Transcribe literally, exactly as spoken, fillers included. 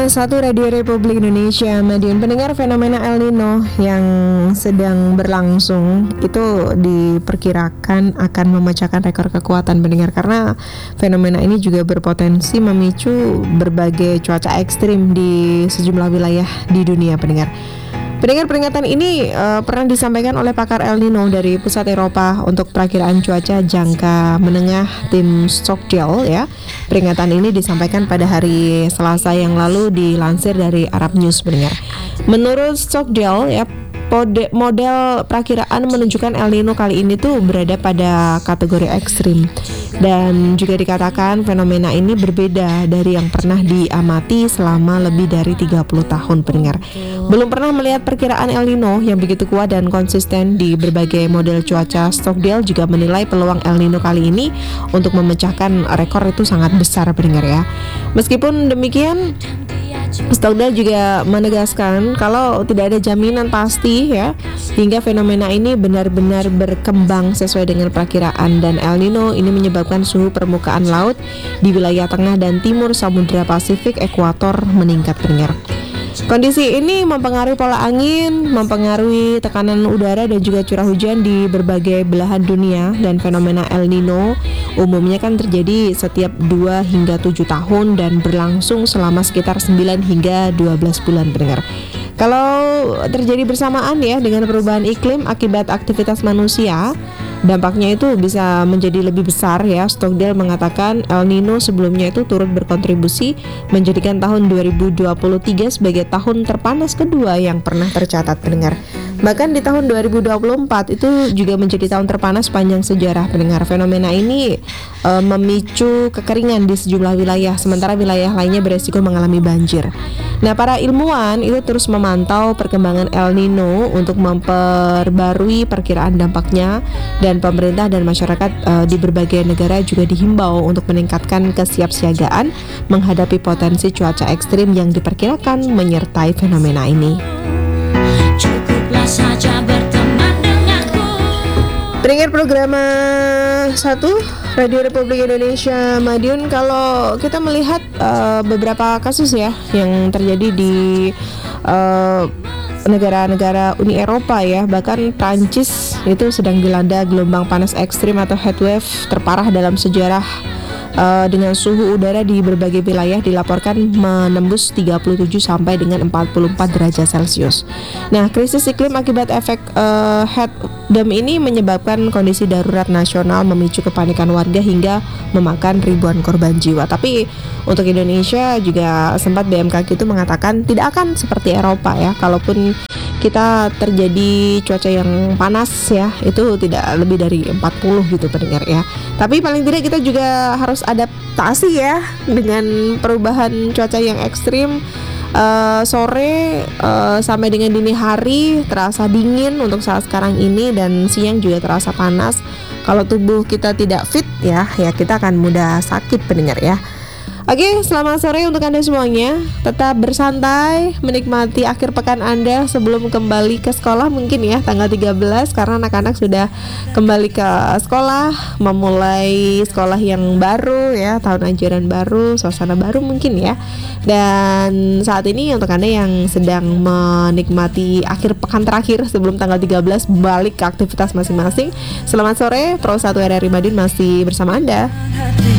satu Radio Republik Indonesia Madiun. Pendengar, fenomena El Nino yang sedang berlangsung itu diperkirakan akan memecahkan rekor kekuatan pendengar, karena fenomena ini juga berpotensi memicu berbagai cuaca ekstrim di sejumlah wilayah di dunia pendengar. Pendengar, peringatan ini uh, pernah disampaikan oleh pakar El Nino dari Pusat Eropa untuk perakiraan cuaca jangka menengah tim Stockdale ya. Peringatan ini disampaikan pada hari Selasa yang lalu dilansir dari Arab News pendengar. Menurut Stockdale ya, Pode, model perakiraan menunjukkan El Nino kali ini tuh berada pada kategori ekstrim, dan juga dikatakan fenomena ini berbeda dari yang pernah diamati selama lebih dari tiga puluh tahun pendengar. Belum pernah melihat perkiraan El Nino yang begitu kuat dan konsisten di berbagai model cuaca. Stockdale juga menilai peluang El Nino kali ini untuk memecahkan rekor itu sangat besar pendengar ya. Meskipun demikian, Stockdale juga menegaskan kalau tidak ada jaminan pasti ya hingga fenomena ini benar-benar berkembang sesuai dengan perakiraan, dan El Nino ini menyebabkan suhu permukaan laut di wilayah tengah dan timur Samudra Pasifik ekuator meningkat pendengar. Kondisi ini mempengaruhi pola angin, mempengaruhi tekanan udara dan juga curah hujan di berbagai belahan dunia, dan fenomena El Nino umumnya kan terjadi setiap dua hingga tujuh tahun dan berlangsung selama sekitar sembilan hingga dua belas bulan pendengar. Kalau terjadi bersamaan ya dengan perubahan iklim akibat aktivitas manusia, dampaknya itu bisa menjadi lebih besar ya. Stockdale mengatakan El Nino sebelumnya itu turut berkontribusi menjadikan tahun dua ribu dua puluh tiga sebagai tahun terpanas kedua yang pernah tercatat pendengar. Bahkan di tahun dua ribu dua puluh empat itu juga menjadi tahun terpanas sepanjang sejarah pendengar. Fenomena ini e, memicu kekeringan di sejumlah wilayah, sementara wilayah lainnya beresiko mengalami banjir. Nah, para ilmuwan itu terus memantau perkembangan El Nino untuk memperbarui perkiraan dampaknya, dan pemerintah dan masyarakat e, di berbagai negara juga dihimbau untuk meningkatkan kesiapsiagaan menghadapi potensi cuaca ekstrim yang diperkirakan menyertai fenomena ini. Saja berteman denganku. Pendengar program satu Radio Republik Indonesia Madiun, kalau kita melihat uh, beberapa kasus ya yang terjadi di uh, negara-negara Uni Eropa ya, bahkan Prancis itu sedang dilanda gelombang panas ekstrim atau heatwave terparah dalam sejarah. Uh, dengan suhu udara di berbagai wilayah dilaporkan menembus tiga puluh tujuh sampai dengan empat puluh empat derajat Celcius. Nah, krisis iklim akibat efek uh, heat dome ini menyebabkan kondisi darurat nasional, memicu kepanikan warga hingga memakan ribuan korban jiwa. Tapi untuk Indonesia juga sempat B M K G itu mengatakan tidak akan seperti Eropa ya. Kalaupun kita terjadi cuaca yang panas ya, itu tidak lebih dari empat puluh gitu pendengar ya. Tapi paling tidak kita juga harus adaptasi ya dengan perubahan cuaca yang ekstrim. Uh, sore uh, sampai dengan dini hari terasa dingin untuk saat sekarang ini, dan siang juga terasa panas. Kalau tubuh kita tidak fit ya, ya kita akan mudah sakit pendengar ya. Oke, selamat sore untuk Anda semuanya. Tetap bersantai, menikmati akhir pekan Anda sebelum kembali ke sekolah mungkin ya, tanggal tiga belas, karena anak-anak sudah kembali ke sekolah, memulai sekolah yang baru ya, tahun ajaran baru, suasana baru mungkin ya. Dan saat ini untuk Anda yang sedang menikmati akhir pekan terakhir sebelum tanggal tiga belas balik ke aktivitas masing-masing, selamat sore. Pro satu R R I Madiun masih bersama Anda.